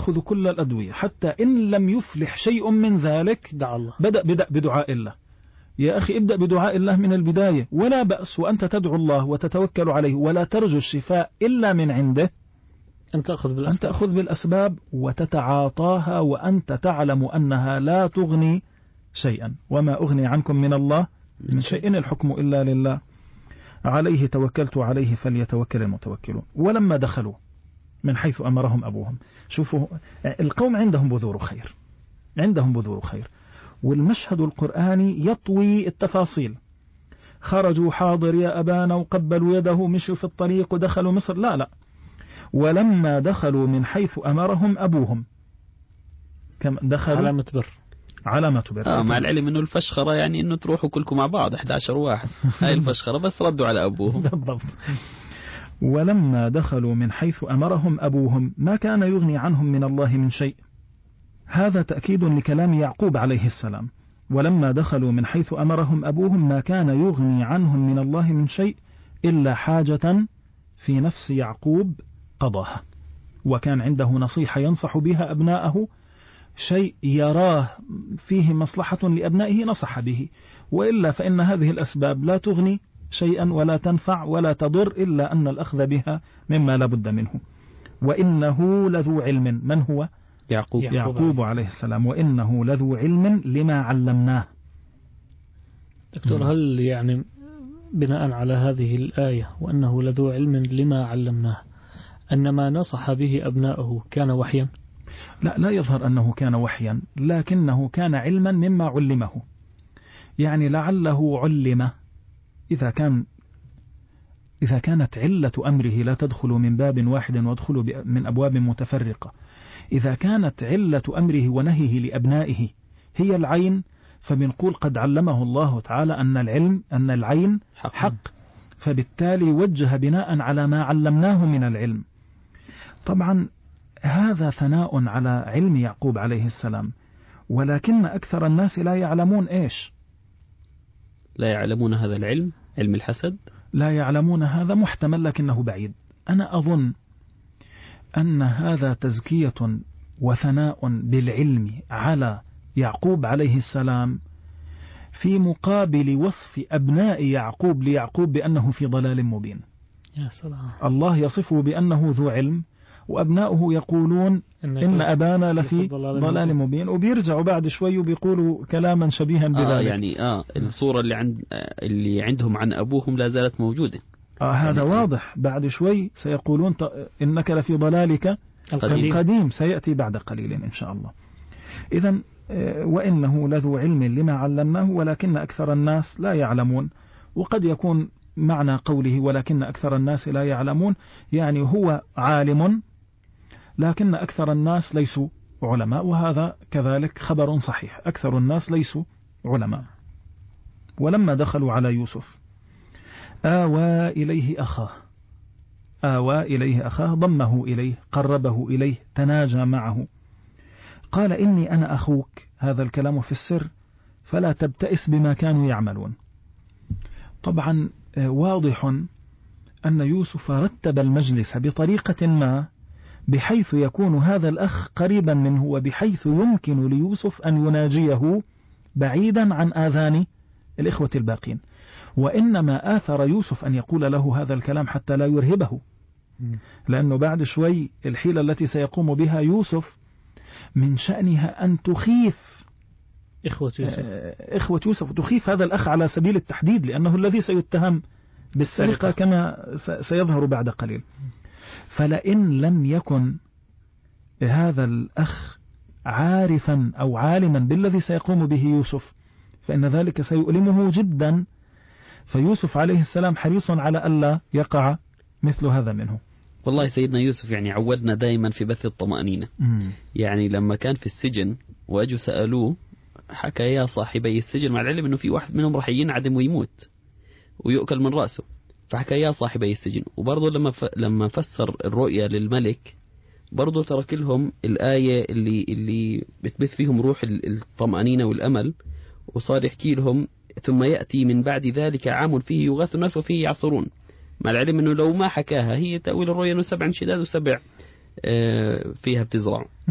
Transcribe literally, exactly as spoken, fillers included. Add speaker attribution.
Speaker 1: يأخذ كل الأدوية، حتى إن لم يفلح شيء من ذلك
Speaker 2: دع الله.
Speaker 1: بدأ, بدأ بدعاء الله. يا أخي ابدأ بدعاء الله من البداية، ولا بأس وأنت تدعو الله وتتوكل عليه ولا ترجو الشفاء إلا من عنده،
Speaker 2: أن تأخذ بالأسباب.
Speaker 1: أن تأخذ بالأسباب وتتعاطاها وأنت تعلم أنها لا تغني شيئا. وما أغني عنكم من الله من شيء، إن الحكم إلا لله، عليه توكلت عليه فليتوكل المتوكلون. ولما دخلوا من حيث أمرهم أبوهم، شوفوا القوم عندهم بذور خير، عندهم بذور خير، والمشهد القرآني يطوي التفاصيل. خرجوا حاضر يا أبانا وقبلوا يده، مشوا في الطريق ودخلوا مصر، لا لا، ولما دخلوا من حيث أمرهم أبوهم كم دخلوا
Speaker 2: علامة بر،
Speaker 1: علامة بر.
Speaker 3: آه مع العلم إنه الفشخرة يعني إنه تروحوا كلكم مع بعض إحدى عشر واحد، هاي الفشخرة، بس ردوا على أبوهم.
Speaker 1: بالضبط. ولما دخلوا من حيث أمرهم أبوهم ما كان يغني عنهم من الله من شيء. هذا تأكيد لكلام يعقوب عليه السلام. ولما دخلوا من حيث أمرهم أبوهم ما كان يغني عنهم من الله من شيء إلا حاجة في نفس يعقوب قضاها، وكان عنده نصيحة ينصح بها أبناءه، شيء يراه فيه مصلحة لأبنائه نصح به، وإلا فإن هذه الأسباب لا تغني شيئا ولا تنفع ولا تضر، إلا أن الأخذ بها مما لا بد منه. وإنه لذو علم، من هو؟
Speaker 3: يعقوب,
Speaker 1: يعقوب عليه السلام. وإنه لذو علم لما علمناه.
Speaker 2: دكتور، هل يعني بناء على هذه الآية وأنه لذو علم لما علمناه أن ما نصح به أبناءه كان وحيا؟
Speaker 1: لا، لا يظهر أنه كان وحيا، لكنه كان علما مما علمه. يعني لعله علم إذا كان إذا كانت علة أمره لا تدخل من باب واحد وادخل من أبواب متفرقة، إذا كانت علة أمره ونهيه لأبنائه هي العين، فبنقول قد علمه الله تعالى أن العلم أن العين حق, حق، فبالتالي وجه بناء على ما علمناه من العلم. طبعا هذا ثناء على علم يعقوب عليه السلام، ولكن أكثر الناس لا يعلمون إيش؟
Speaker 3: لا يعلمون هذا العلم، علم الحسد.
Speaker 1: لا يعلمون هذا، محتمل لكنه بعيد. أنا أظن أن هذا تزكية وثناء بالعلم على يعقوب عليه السلام، في مقابل وصف أبناء يعقوب ليعقوب بأنه في ضلال مبين.
Speaker 2: يا سلام.
Speaker 1: الله يصفه بأنه ذو علم، وأبناؤه يقولون إن أبانا لفي ضلال مبين، وبيرجعوا بعد شوي وبيقولوا كلاما شبيها بذلك.
Speaker 3: آه يعني آه الصورة اللي عند اللي عندهم عن أبوهم لا زالت موجودة.
Speaker 1: آه هذا يعني واضح. بعد شوي سيقولون إنك لفي ضلالك القديم, القديم سيأتي بعد قليل إن شاء الله. إذن وإنه لذو علم لما علمناه ولكن أكثر الناس لا يعلمون. وقد يكون معنى قوله ولكن أكثر الناس لا يعلمون يعني هو عالم لكن أكثر الناس ليسوا علماء، وهذا كذلك خبر صحيح، أكثر الناس ليسوا علماء. ولما دخلوا على يوسف آوى إليه أخاه، آوى إليه أخاه، ضمه إليه، قربه إليه، تناجى معه، قال إني أنا أخوك. هذا الكلام في السر، فلا تبتئس بما كانوا يعملون. طبعا واضح أن يوسف رتب المجلس بطريقة ما بحيث يكون هذا الأخ قريبا منه، وبحيث يمكن ليوسف أن يناجيه بعيدا عن آذان الإخوة الباقين. وإنما آثر يوسف أن يقول له هذا الكلام حتى لا يرهبه، لأنه بعد شوي الحيلة التي سيقوم بها يوسف من شأنها أن تخيف
Speaker 2: إخوة يوسف,
Speaker 1: إخوة يوسف تخيف هذا الأخ على سبيل التحديد، لأنه الذي سيتهم بالسرقة كما سيظهر بعد قليل. فلئن لم يكن هذا الأخ عارفا أو عالما بالذي سيقوم به يوسف فإن ذلك سيؤلمه جدا، فيوسف عليه السلام حريص على ألا يقع مثل هذا منه.
Speaker 3: والله سيدنا يوسف يعني عودنا دائما في بث الطمأنينة.
Speaker 1: مم.
Speaker 3: يعني لما كان في السجن وأجوا سألوه حكى يا صاحبي السجن، مع العلم أنه في واحد منهم راح ينعدم ويموت ويؤكل من رأسه، فحكى يا صاحبي السجن. وبرضه لما ف... لما فسر الرؤيا للملك برضه ترك لهم الآية اللي اللي بتبث فيهم روح الطمأنينة والأمل، وصار يحكي لهم ثم يأتي من بعد ذلك عام فيه يغاث الناس وفيه يعصرون، مع العلم أنه لو ما حكاها هي تأويل الرؤيا أنه سبع شداد وسبع فيها بتزرع.